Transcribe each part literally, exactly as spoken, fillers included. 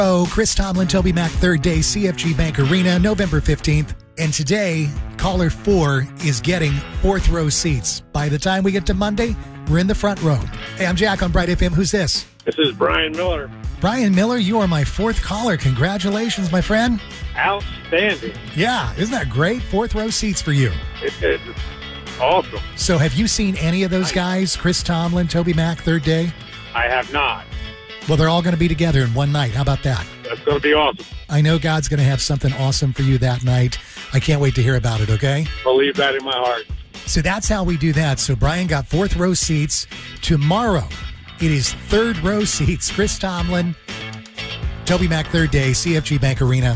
Oh, Chris Tomlin, Toby Mac, third day, C F G Bank Arena, November fifteenth. And today, caller four is getting fourth row seats. By the time we get to Monday, we're in the front row. Hey, I'm Jack on Bright F M. Who's this? This is Brian Miller. Brian Miller, you are my fourth caller. Congratulations, my friend. Outstanding. Yeah, isn't that great? Fourth row seats for you. It is awesome. So have you seen any of those guys? Chris Tomlin, Toby Mac, third day? I have not. Well, they're all going to be together in one night. How about that? That's going to be awesome. I know God's going to have something awesome for you that night. I can't wait to hear about it, okay? Believe that in my heart. So that's how we do that. So Brian got fourth row seats. Tomorrow, it is third row seats. Chris Tomlin, Toby Mac, third day, C F G Bank Arena.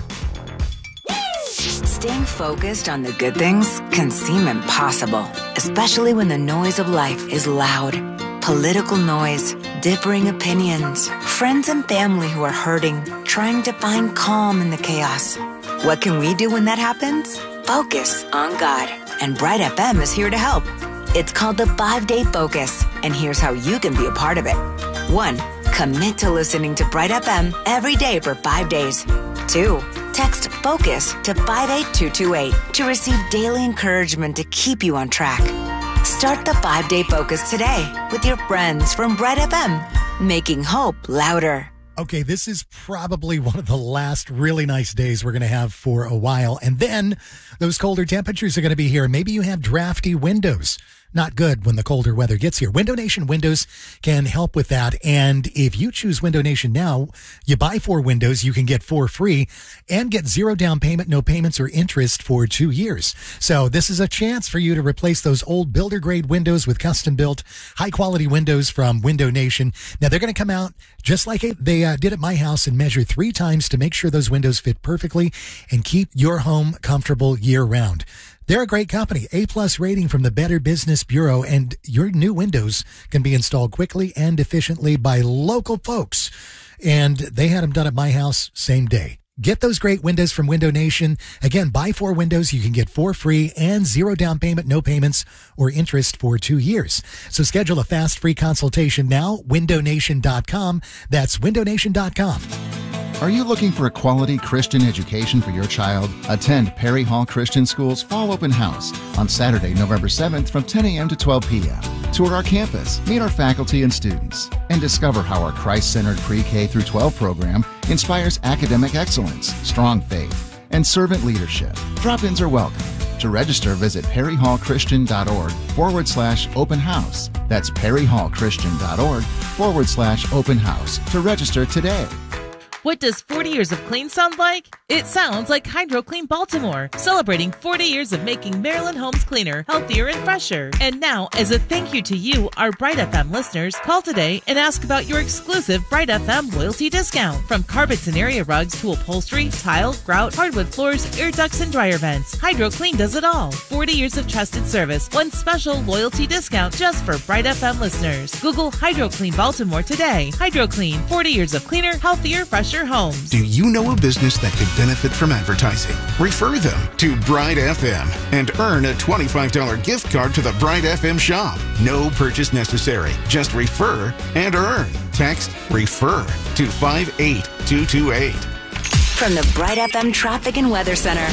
Staying focused on the good things can seem impossible, especially when the noise of life is loud. Political noise, differing opinions, friends and family who are hurting, trying to find calm in the chaos. What can we do when that happens? Focus on God. And Bright F M is here to help. It's called the five-day Focus, and here's how you can be a part of it. One, commit to listening to Bright F M every day for five days. Two, text FOCUS to five eight two two eight to receive daily encouragement to keep you on track. Start the five-day Focus today with your friends from Bright F M, making hope louder. Okay, this is probably one of the last really nice days we're going to have for a while. And then those colder temperatures are going to be here. Maybe you have drafty windows. Not good when the colder weather gets here. Window Nation Windows can help with that. And if you choose Window Nation now, you buy four windows, you can get four free and get zero down payment, no payments or interest for two years. So this is a chance for you to replace those old builder grade windows with custom built high quality windows from Window Nation. Now they're going to come out just like they uh, did at my house and measure three times to make sure those windows fit perfectly and keep your home comfortable year round. They're a great company, A-plus rating from the Better Business Bureau, and your new windows can be installed quickly and efficiently by local folks. And they had them done at my house same day. Get those great windows from Window Nation. Again, buy four windows. You can get four free and zero down payment, no payments or interest for two years. So schedule a fast free consultation now, window nation dot com. That's window nation dot com. Are you looking for a quality Christian education for your child? Attend Perry Hall Christian School's Fall Open House on Saturday, November seventh from ten a.m. to twelve p.m. Tour our campus, meet our faculty and students, and discover how our Christ-centered pre-K through twelve program inspires academic excellence, strong faith, and servant leadership. Drop-ins are welcome. To register, visit perryhallchristian.org forward slash open house. That's perryhallchristian.org forward slash open house to register today. What does forty years of clean sound like? It sounds like Hydro Clean Baltimore, celebrating forty years of making Maryland homes cleaner, healthier, and fresher. And now, as a thank you to you, our Bright F M listeners, call today and ask about your exclusive Bright F M loyalty discount. From carpets and area rugs to upholstery, tile, grout, hardwood floors, air ducts, and dryer vents, Hydro Clean does it all. forty years of trusted service, one special loyalty discount just for Bright F M listeners. Google Hydro Clean Baltimore today. Hydro Clean, forty years of cleaner, healthier, fresher homes. Do you know a business that could benefit from advertising? Refer them to Bright F M and earn a twenty-five dollars gift card to the Bright F M shop. No purchase necessary. Just refer and earn. Text REFER to five eight two two eight. From the Bright F M Traffic and Weather Center.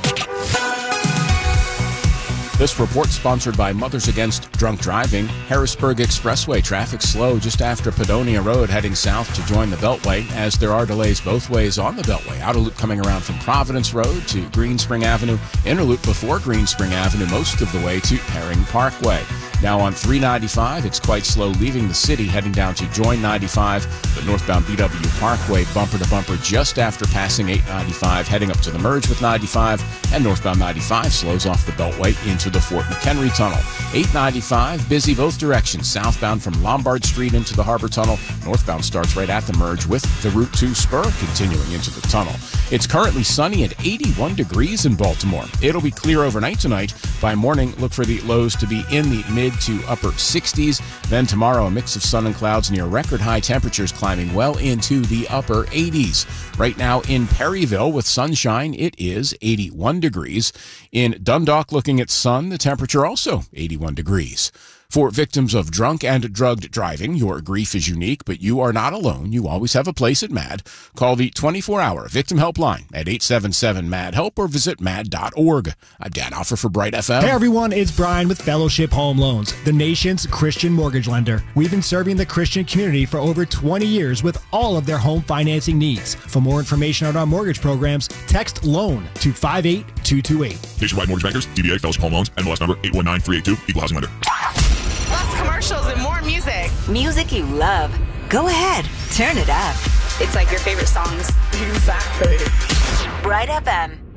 This report sponsored by Mothers Against Drunk Driving. Harrisburg Expressway traffic slow just after Padonia Road heading south to join the Beltway as there are delays both ways on the Beltway. Outer loop coming around from Providence Road to Green Spring Avenue. Inner loop before Green Spring Avenue most of the way to Herring Parkway. Now on three ninety-five, it's quite slow leaving the city, heading down to join ninety-five. The northbound B W Parkway bumper to bumper just after passing eight ninety-five, heading up to the merge with ninety-five. And northbound ninety-five slows off the Beltway into the Fort McHenry Tunnel. eight ninety-five, busy both directions. Southbound from Lombard Street into the Harbor Tunnel. Northbound starts right at the merge with the Route two spur continuing into the tunnel. It's currently sunny at eighty-one degrees in Baltimore. It'll be clear overnight tonight. By morning, look for the lows to be in the mid to upper sixties. Then tomorrow, a mix of sun and clouds near record high temperatures climbing well into the upper eighties. Right now in Perryville with sunshine, it is eighty-one degrees. In Dundalk, looking at sun, the temperature also eighty-one degrees. For victims of drunk and drugged driving, your grief is unique, but you are not alone. You always have a place at MAD. Call the twenty-four hour Victim Helpline at eight seven seven, M A D, HELP or visit mad dot org. I'm Dan Offer for Bright F M. Hey everyone, it's Brian with Fellowship Home Loans, the nation's Christian mortgage lender. We've been serving the Christian community for over twenty years with all of their home financing needs. For more information on our mortgage programs, text LOAN to five eight two two eight. Nationwide Mortgage Bankers, D B A, Fellowship Home Loans, N M L S number eight one nine three eight two, Equal Housing Lender. Less commercials and more music. Music you love. Go ahead, turn it up. It's like your favorite songs. Exactly. Bright F M.